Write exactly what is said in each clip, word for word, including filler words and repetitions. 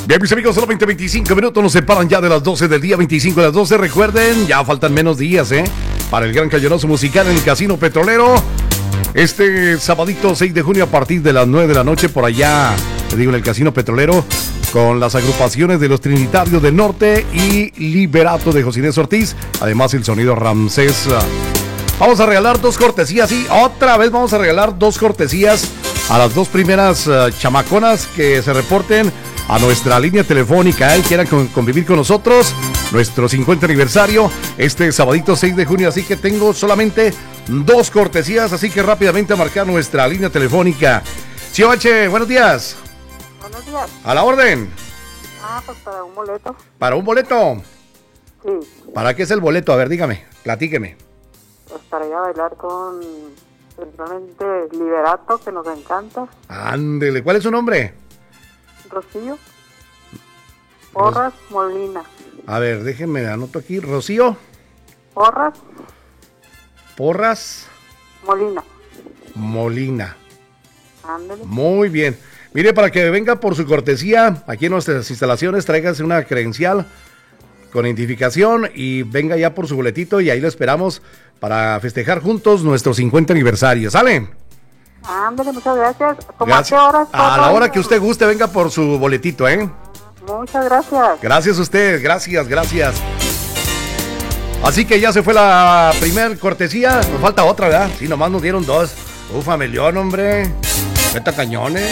Bien, mis amigos, solamente veinticinco minutos nos separan ya de las doce del día, veinticinco de las doce. Recuerden, ya faltan menos días, ¿eh? Para el gran cañonazo musical en el Casino Petrolero. Este sabadito seis de junio a partir de las nueve de la noche, por allá, te digo, en el Casino Petrolero, con las agrupaciones de los Trinitarios del Norte y Liberato de José Inés Ortiz. Además, el sonido Ramsés. Vamos a regalar dos cortesías, sí, otra vez vamos a regalar dos cortesías a las dos primeras uh, chamaconas que se reporten a nuestra línea telefónica y quieran con, convivir con nosotros. Nuestro cincuenta aniversario, este sabadito seis de junio, así que tengo solamente dos cortesías, así que rápidamente a marcar nuestra línea telefónica. C O H, buenos días. Buenos días. A la orden. Ah, pues para un boleto. ¿Para un boleto? Sí. ¿Para qué es el boleto? A ver, dígame, platíqueme. Pues para ir a bailar con, principalmente, Liberato, que nos encanta. Ándele, ¿cuál es su nombre? Rocío. Porras Molina. A ver, déjenme, anoto aquí. Rocío. Porras Porras Molina. Molina. Ándele. Muy bien. Mire, para que venga por su cortesía, aquí en nuestras instalaciones, tráigase una credencial con identificación y venga ya por su boletito y ahí lo esperamos para festejar juntos nuestro cincuenta aniversario. ¿Sale? Ándele, muchas gracias. ¿Cómo Gracias. a qué horas? A la hora que usted guste, venga por su boletito, ¿eh? Muchas gracias. Gracias a usted, gracias, gracias. Así que ya se fue la primer cortesía. Nos falta otra, ¿verdad? Sí, nomás nos dieron dos. Ufa, melión, hombre. Meta cañones.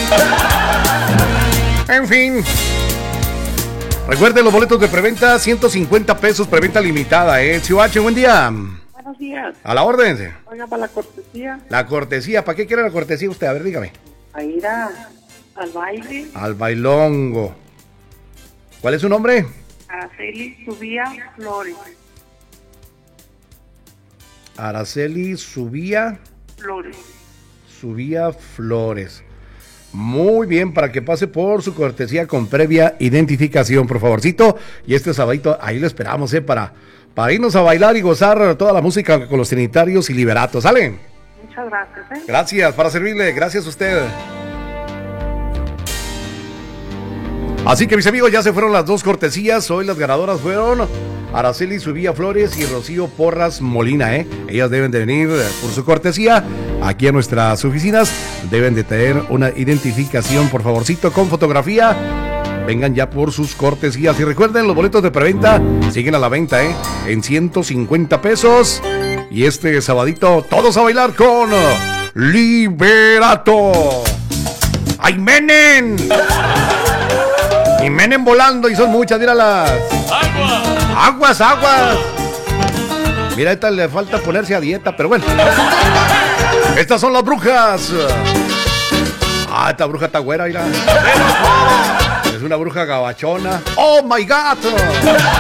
En fin. Recuerden los boletos de preventa, ciento cincuenta pesos, preventa limitada, ¿eh? C O H, buen día. Buenos días. A la orden. Oiga, para la cortesía. La cortesía, ¿para qué quiere la cortesía usted? A ver, dígame. A ir a, al baile. Al bailongo. ¿Cuál es su nombre? Araceli Subía Flores. Araceli Subía. Flores. Subía Flores. Muy bien, para que pase por su cortesía con previa identificación, por favorcito. Y este sabadito, ahí lo esperamos, ¿eh? Para, para irnos a bailar y gozar toda la música con los Trinitarios y Liberatos. ¿Sale? Muchas gracias, ¿eh? Gracias, para servirle. Gracias a usted. Así que, mis amigos, ya se fueron las dos cortesías. Hoy las ganadoras fueron Araceli Subía Flores y Rocío Porras Molina, ¿eh? Ellas deben de venir por su cortesía aquí a nuestras oficinas. Deben de tener una identificación, por favorcito, con fotografía. Vengan ya por sus cortesías. Y recuerden, los boletos de preventa siguen a la venta, ¿eh? En ciento cincuenta pesos. Y este sabadito, todos a bailar con Liberato. ¡Ay, menen! Y menen volando, y son muchas, míralas. ¡Aguas! ¡Aguas, aguas! Mira, a esta le falta ponerse a dieta, pero bueno. Estas son las brujas. Ah, esta bruja está güera, mira. Es una bruja gabachona. ¡Oh, my God!